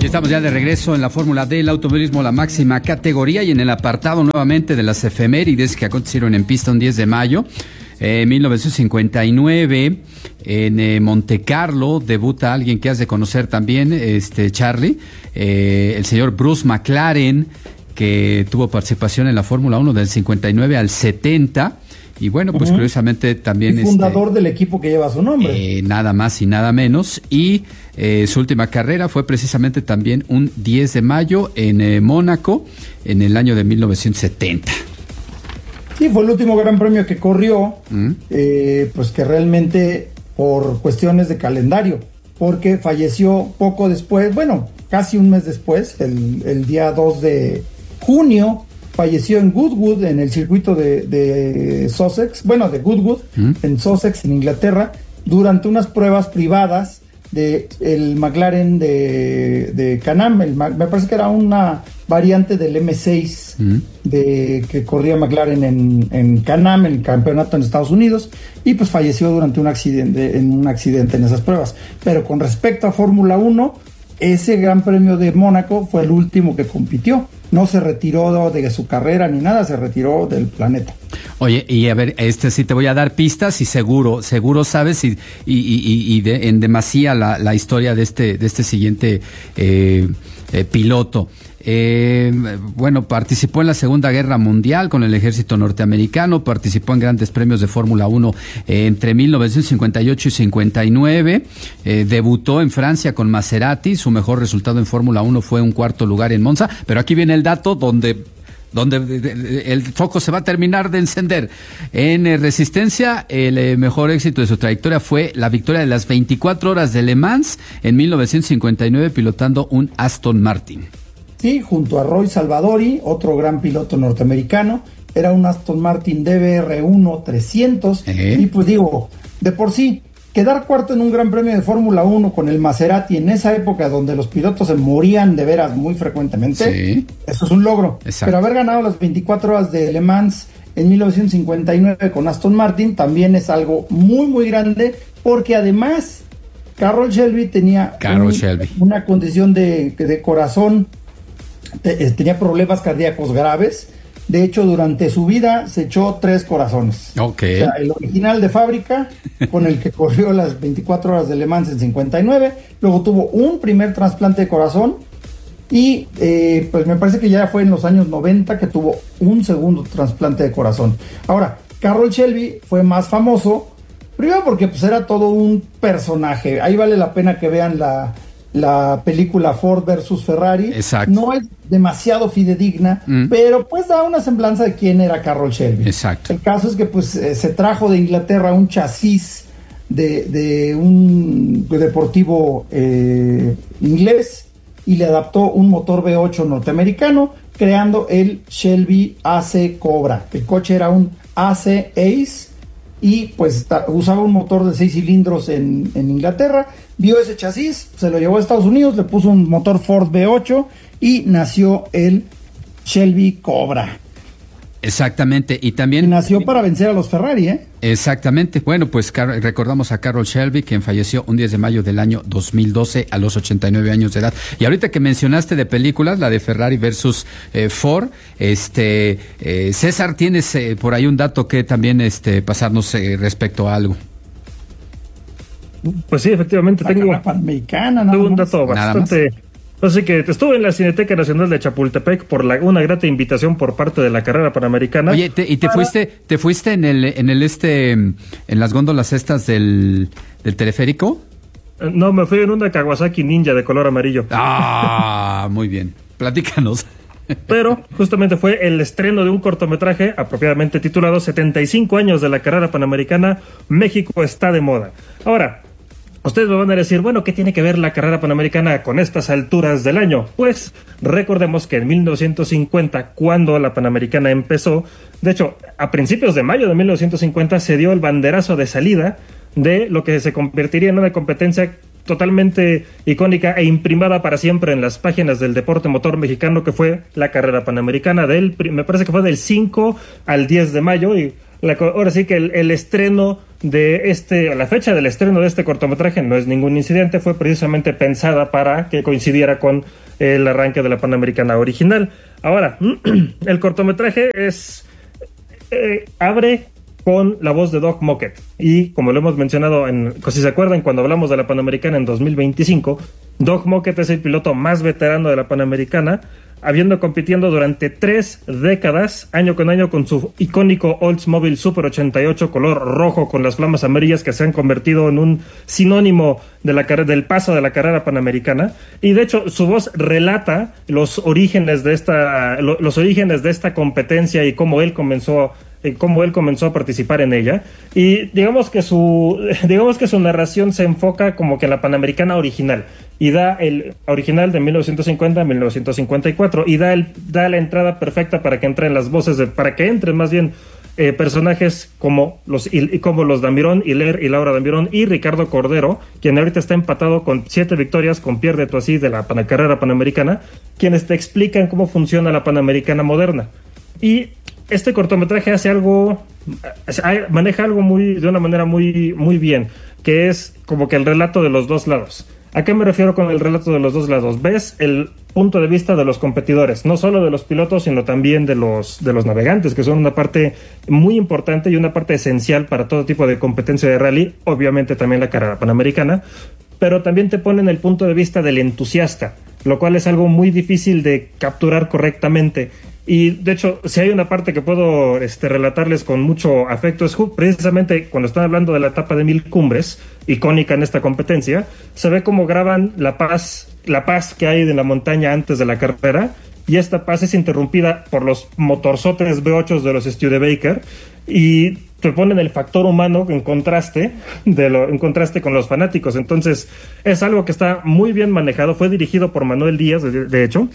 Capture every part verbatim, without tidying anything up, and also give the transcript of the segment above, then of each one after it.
Estamos ya de regreso en la Fórmula D, el automovilismo, la máxima categoría, y en el apartado nuevamente de las efemérides que acontecieron en pista un diez de mayo. En eh, mil novecientos cincuenta y nueve, en eh, Monte Carlo, debuta alguien que has de conocer también, este Charlie, eh, el señor Bruce McLaren, que tuvo participación en la Fórmula uno del cincuenta y nueve al setenta. Y bueno, pues uh-huh. curiosamente también... El fundador este, del equipo que lleva su nombre. Eh, nada más y nada menos. Y eh, su última carrera fue precisamente también un diez de mayo en eh, Mónaco, en el año de mil novecientos setenta. Sí, fue el último gran premio que corrió, ¿Mm? eh, pues que realmente por cuestiones de calendario, porque falleció poco después, bueno, casi un mes después, el, el día dos de junio, falleció en Goodwood, en el circuito de, de Sussex, bueno, de Goodwood, ¿Mm? en Sussex, en Inglaterra, durante unas pruebas privadas de el McLaren de, de Can-Am. El, me parece que era una variante del eme seis ¿Mm? de, que corría McLaren en, en Can-Am, en el campeonato en Estados Unidos, y pues falleció durante un accidente, en un accidente en esas pruebas. Pero con respecto a Fórmula uno, ese Gran Premio de Mónaco fue el último que compitió. No se retiró de su carrera ni nada, se retiró del planeta. Oye, y a ver, este sí te voy a dar pistas y seguro, seguro sabes y, y, y, y de, en demasía la, la historia de este, de este siguiente eh, eh, piloto. Eh, bueno, participó en la Segunda Guerra Mundial con el ejército norteamericano, participó en grandes premios de Fórmula uno eh, entre mil novecientos cincuenta y ocho y cincuenta y nueve, eh, debutó en Francia con Maserati, su mejor resultado en Fórmula uno fue un cuarto lugar en Monza, pero aquí viene el dato donde... donde el foco se va a terminar de encender. En eh, resistencia, el eh, mejor éxito de su trayectoria fue la victoria de las veinticuatro horas de Le Mans en mil novecientos cincuenta y nueve, pilotando un Aston Martin. Sí, junto a Roy Salvadori, otro gran piloto norteamericano. Era un Aston Martin D B R uno trescientos. ¿Eh? Y pues digo, de por sí, quedar cuarto en un gran premio de Fórmula uno con el Maserati en esa época donde los pilotos se morían de veras muy frecuentemente, sí. Eso es un logro. Exacto. Pero haber ganado las veinticuatro horas de Le Mans en mil novecientos cincuenta y nueve con Aston Martin también es algo muy, muy grande, porque además Carroll Shelby tenía Carroll un, Shelby. una condición de, de corazón, te, tenía problemas cardíacos graves. De hecho, durante su vida se echó tres corazones. Okay. O sea, el original de fábrica, con el que corrió las veinticuatro horas de Le Mans en cincuenta y nueve. Luego tuvo un primer trasplante de corazón. Y eh, pues me parece que ya fue en los años noventa que tuvo un segundo trasplante de corazón. Ahora, Carroll Shelby fue más famoso, primero porque pues era todo un personaje. Ahí vale la pena que vean la... la película Ford versus Ferrari. Exacto. No es demasiado fidedigna, mm. pero pues da una semblanza de quién era Carroll Shelby. Exacto. El caso es que pues eh, se trajo de Inglaterra un chasis de, de un deportivo eh, inglés y le adaptó un motor V ocho norteamericano, creando el Shelby A C Cobra. El coche era un A C Ace y pues ta, usaba un motor de seis cilindros en, en Inglaterra. Vio ese chasis, se lo llevó a Estados Unidos, le puso un motor Ford V ocho y nació el Shelby Cobra. Exactamente, y también... Y nació para vencer a los Ferrari, ¿eh? Exactamente, bueno, pues car- recordamos a Carroll Shelby, quien falleció un diez de mayo del año dos mil doce a los ochenta y nueve años de edad. Y ahorita que mencionaste de películas, la de Ferrari versus eh, Ford, este, eh, César, ¿tienes eh, por ahí un dato que también este, pasarnos eh, respecto a algo? Pues sí, efectivamente la tengo, Panamericana, nada tengo un más. dato bastante... Así que estuve en la Cineteca Nacional de Chapultepec por la, una grata invitación por parte de la carrera panamericana. Oye, te, ¿y te para... fuiste te fuiste en el en el este en las góndolas estas del, del teleférico? No, me fui en una Kawasaki Ninja de color amarillo. Ah, muy bien. Platícanos. Pero justamente fue el estreno de un cortometraje apropiadamente titulado setenta y cinco años de la carrera panamericana, México está de moda. Ahora, ustedes me van a decir, bueno, ¿qué tiene que ver la carrera panamericana con estas alturas del año? Pues recordemos que en mil novecientos cincuenta, cuando la Panamericana empezó, de hecho, a principios de mayo de mil novecientos cincuenta se dio el banderazo de salida de lo que se convertiría en una competencia totalmente icónica e imprimada para siempre en las páginas del deporte motor mexicano, que fue la carrera panamericana del, me parece que fue del cinco al diez de mayo, y la, ahora sí que el, el estreno de este, la fecha del estreno de este cortometraje no es ningún incidente, fue precisamente pensada para que coincidiera con el arranque de la Panamericana original. Ahora, el cortometraje es eh, abre con la voz de Doc Mockett, y como lo hemos mencionado, en, si se acuerdan, cuando hablamos de la Panamericana en dos mil veinticinco, Doc Mockett es el piloto más veterano de la Panamericana, habiendo compitiendo durante tres décadas, año con año, con su icónico Oldsmobile Super ochenta y ocho color rojo con las flamas amarillas, que se han convertido en un sinónimo de la del paso de la carrera panamericana. Y de hecho su voz relata los orígenes de esta lo, los orígenes de esta competencia y cómo él comenzó eh, cómo él comenzó a participar en ella. Y digamos que su digamos que su narración se enfoca como que en la Panamericana original, y da el original de mil novecientos cincuenta a mil novecientos cincuenta y cuatro, y da el da la entrada perfecta para que entren las voces de, para que entren más bien eh, personajes como los y, como los Damirón, Hilaire y Laura Damirón, y Ricardo Cordero, quien ahorita está empatado con siete victorias con Pierre de Toisy de la pan, carrera panamericana, quienes te explican cómo funciona la Panamericana moderna. Y este cortometraje hace algo, maneja algo muy de una manera muy muy bien, que es como que el relato de los dos lados. ¿A qué me refiero con el relato de los dos lados? Ves el punto de vista de los competidores, no solo de los pilotos, sino también de los, de los navegantes, que son una parte muy importante y una parte esencial para todo tipo de competencia de rally, obviamente también la carrera panamericana, pero también te ponen el punto de vista del entusiasta, lo cual es algo muy difícil de capturar correctamente. Y de hecho, si hay una parte que puedo este, relatarles con mucho afecto, es precisamente cuando están hablando de la etapa de Mil Cumbres, icónica en esta competencia, se ve cómo graban la paz, la paz que hay de la montaña antes de la carrera, y esta paz es interrumpida por los motorzotes V ocho de los Studebaker, y te ponen el factor humano en contraste, de lo, en contraste con los fanáticos. Entonces, es algo que está muy bien manejado. Fue dirigido por Manuel Díaz, de, de hecho,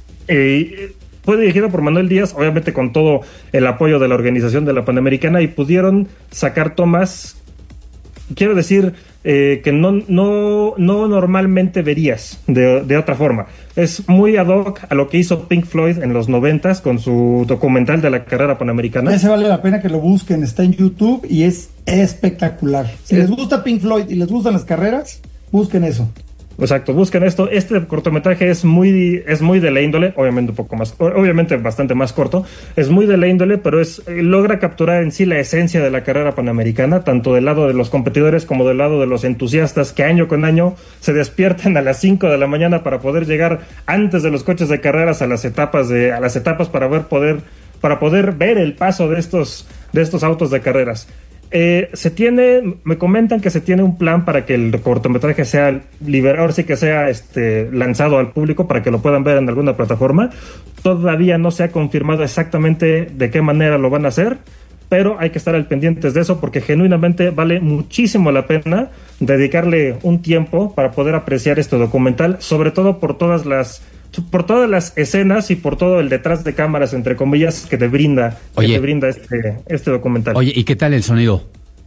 eh, Fue dirigido por Manuel Díaz, obviamente con todo el apoyo de la organización de la Panamericana, y pudieron sacar tomas, quiero decir, eh, que no, no, no normalmente verías de, de otra forma. Es muy ad hoc a lo que hizo Pink Floyd en los noventas con su documental de la carrera panamericana. Ese vale la pena que lo busquen, está en YouTube y es espectacular. Si les gusta Pink Floyd y les gustan las carreras, busquen eso. Exacto, busquen esto. Este cortometraje es muy es muy de la índole, obviamente un poco más, obviamente bastante más corto, es muy de la índole, pero es logra capturar en sí la esencia de la carrera panamericana, tanto del lado de los competidores como del lado de los entusiastas, que año con año se despiertan a las cinco de la mañana para poder llegar antes de los coches de carreras a las etapas de a las etapas para ver poder para poder ver el paso de estos de estos autos de carreras. Eh, se tiene, me comentan que se tiene un plan para que el cortometraje sea liberado, ahora sí que sea este, lanzado al público para que lo puedan ver en alguna plataforma. Todavía no se ha confirmado exactamente de qué manera lo van a hacer, pero hay que estar al pendientes de eso, porque genuinamente vale muchísimo la pena dedicarle un tiempo para poder apreciar este documental, sobre todo por todas las por todas las escenas y por todo el detrás de cámaras, entre comillas, que te brinda, Oye, que te brinda este, este documental. Oye, ¿y qué tal el sonido?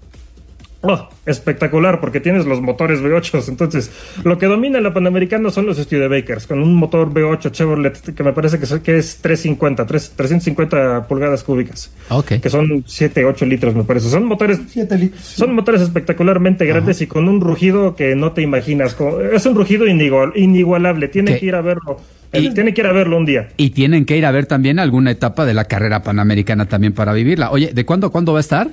Oh, espectacular, porque tienes los motores V ocho, entonces lo que domina en la Panamericana son los Studebakers, con un motor V ocho Chevrolet que me parece que es, que es trescientos cincuenta, trescientos cincuenta pulgadas cúbicas, okay, que son siete, ocho litros me parece, son motores siete litros, son motores espectacularmente grandes. Ajá. Y con un rugido que no te imaginas, es un rugido inigual, inigualable, tienen ¿Qué? que ir a verlo. Y, tienen que ir a verlo un día. Y tienen que ir a ver también alguna etapa de la carrera panamericana también para vivirla. Oye, ¿de cuándo, cuándo va a estar?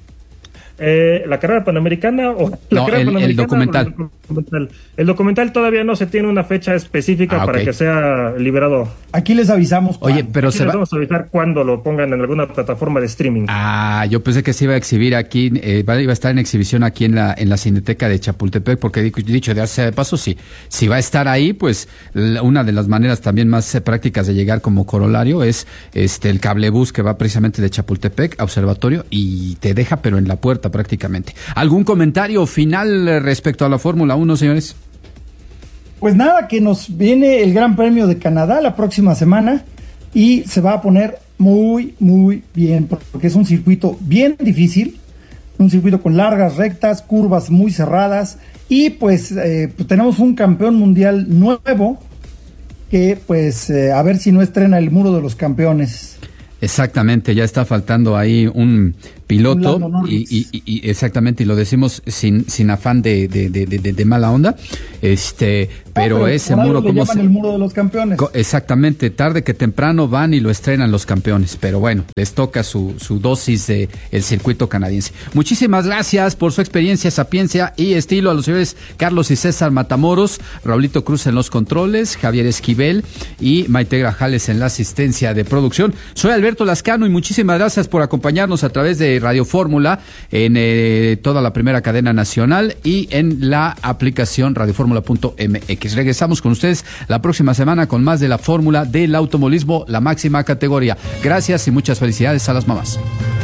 Eh, ¿La carrera panamericana o la no, carrera el, panamericana el documental. El documental? El documental todavía no se tiene una fecha específica ah, para okay. que sea liberado. Aquí les avisamos. Oye, pero aquí se les va... vamos a avisar cuando lo pongan en alguna plataforma de streaming. Ah, yo pensé que se iba a exhibir aquí, eh, iba a estar en exhibición aquí en la en la Cineteca de Chapultepec, porque dicho de hace de paso, sí, si va a estar ahí, pues una de las maneras también más eh, prácticas de llegar como corolario es este el cablebús que va precisamente de Chapultepec a Observatorio y te deja pero en la puerta prácticamente. ¿Algún comentario final respecto a la Fórmula uno, señores? Pues nada, que nos viene el Gran Premio de Canadá la próxima semana y se va a poner muy, muy bien, porque es un circuito bien difícil, un circuito con largas rectas, curvas muy cerradas, y pues, eh, pues tenemos un campeón mundial nuevo que pues eh, a ver si no estrena el muro de los campeones. Exactamente, ya está faltando ahí un piloto, y, y, y exactamente, y lo decimos sin sin afán de, de, de, de, de mala onda, este, pero, no, pero ese muro como se... el muro de los campeones. Exactamente, tarde que temprano van y lo estrenan los campeones, pero bueno, les toca su, su dosis de el circuito canadiense. Muchísimas gracias por su experiencia, sapiencia y estilo a los señores Carlos y César Matamoros, Raulito Cruz en los controles, Javier Esquivel y Maite Grajales en la asistencia de producción. Soy Alberto Lascano y muchísimas gracias por acompañarnos a través de Radio Fórmula en eh, toda la primera cadena nacional y en la aplicación radioformula punto m x. Regresamos con ustedes la próxima semana con más de la fórmula del automovilismo, la máxima categoría. Gracias y muchas felicidades a las mamás.